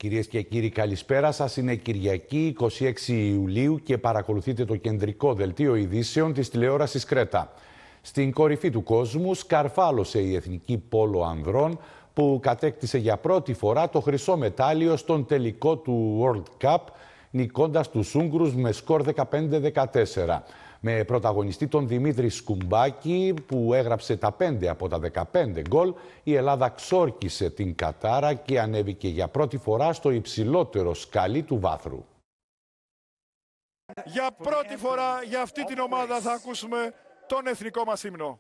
Κυρίες και κύριοι, καλησπέρα σας. Είναι Κυριακή 26 Ιουλίου και παρακολουθείτε το κεντρικό δελτίο ειδήσεων της τηλεόρασης Κρέτα. Στην κορυφή του κόσμου σκαρφάλωσε η εθνική πόλο ανδρών που κατέκτησε για πρώτη φορά το χρυσό μετάλλιο στον τελικό του World Cup, νικώντας τους Ούγγρους με σκορ 15-14. Με πρωταγωνιστή τον Δημήτρη Σκουμπάκη που έγραψε τα 5 από τα 15 γκολ, η Ελλάδα ξόρκισε την Κατάρα και ανέβηκε για πρώτη φορά στο υψηλότερο σκαλί του βάθρου. Για πρώτη φορά για αυτή την ομάδα θα ακούσουμε τον εθνικό μας ύμνο.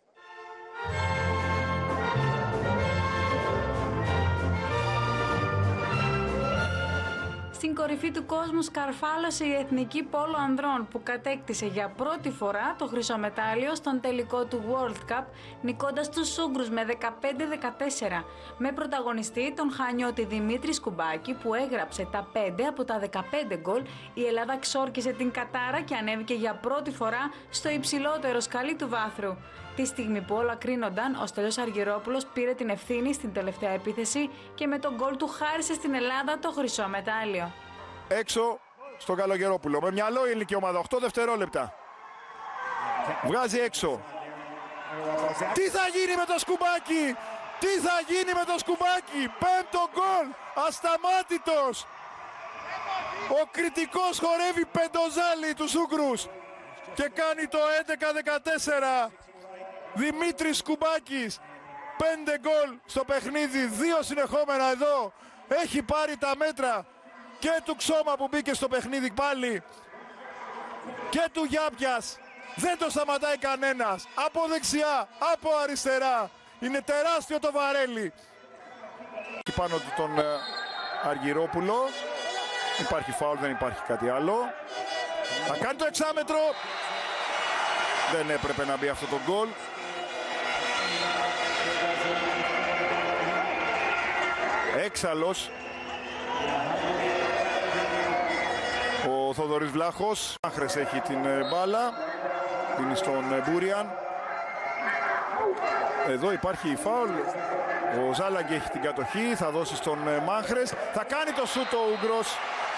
Στην κορυφή του κόσμου σκαρφάλωσε η εθνική πόλο ανδρών που κατέκτησε για πρώτη φορά το χρυσό μετάλλιο στον τελικό του World Cup, νικώντας τους Ούγγρους με 15-14. Με πρωταγωνιστή τον χανιώτη Δημήτρη Σκουμπάκη που έγραψε τα 5 από τα 15 γκολ, η Ελλάδα ξόρκισε την Κατάρα και ανέβηκε για πρώτη φορά στο υψηλότερο σκαλί του βάθρου. Τη στιγμή που όλα κρίνονταν, ο Στέλιος Αργυρόπουλος πήρε την ευθύνη στην τελευταία επίθεση και με τον γκολ του χάρισε στην Ελλάδα το χρυσό μετάλλιο. Έξω στον Καλογερόπουλο, με μυαλό η ελληνική ομάδα, 8 δευτερόλεπτα. Βγάζει έξω. Τι θα γίνει με το Σκουμπάκι, τι θα γίνει με το Σκουμπάκι, πέμπτο γκολ, ασταμάτητος. Ο κριτικός χορεύει πεντοζάλι τους Ούγγρους και κάνει το 11-14. Δημήτρης Σκουμπάκης, 5 γκολ στο παιχνίδι, 2 συνεχόμενα εδώ. Έχει πάρει τα μέτρα και του Ξώμα που μπήκε στο παιχνίδι πάλι και του Γιάπιας. Δεν το σταματάει κανένας. Από δεξιά, από αριστερά. Είναι τεράστιο το βαρέλι. Πάνω του τον Αργυρόπουλο. Υπάρχει φάουλ, δεν υπάρχει κάτι άλλο. Θα κάνει το εξάμετρο. Δεν έπρεπε να μπει αυτό το γκολ. Έξαλλος ο Θοδωρής Βλάχος. Άχρες έχει την μπάλα, δίνει στον Μπούριαν. Εδώ υπάρχει φάουλ. Ο Ζάλαγκ έχει την κατοχή, θα δώσει στον Μάχρες. Θα κάνει το σούτ ο Ούγγρος.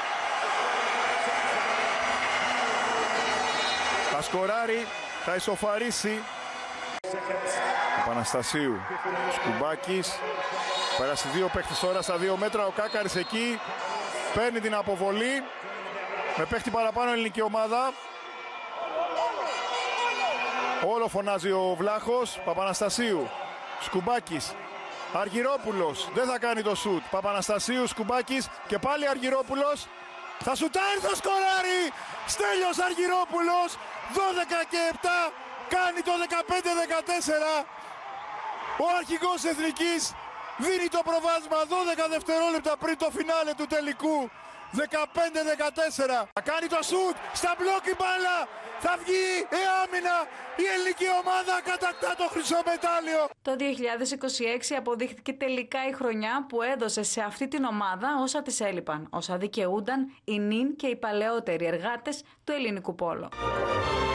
Θα σκοράρει, θα ισοφαρίσει. Παναστασίου, Σκουμπάκης. Πέρασε 2 παίχτες τώρα στα 2 μέτρα. Ο Κάκαρης εκεί παίρνει την αποβολή. Με παίχτη παραπάνω ελληνική ομάδα. Όλο φωνάζει ο Βλάχος. Παπαναστασίου, Σκουμπάκης, Αργυρόπουλος. Δεν θα κάνει το σουτ. Παπαναστασίου, Σκουμπάκης και πάλι Αργυρόπουλος. Θα σουτάρει, θα σκοράρει. Στέλιος Αργυρόπουλος. 12 και 7. Κάνει το 15-14. Ο αρχηγός εθνικής δίνει το προβάδισμα 12 δευτερόλεπτα πριν το φινάλε του τελικού. 15-14. Θα κάνει το σουτ. Στα μπλοκ η μπάλα. Θα βγει η άμυνα. Η ελληνική ομάδα κατακτά το χρυσό μετάλλιο. Το 2026 αποδείχθηκε τελικά η χρονιά που έδωσε σε αυτή την ομάδα όσα της έλειπαν. Όσα δικαιούνταν οι νυν και οι παλαιότεροι εργάτες του ελληνικού πόλο.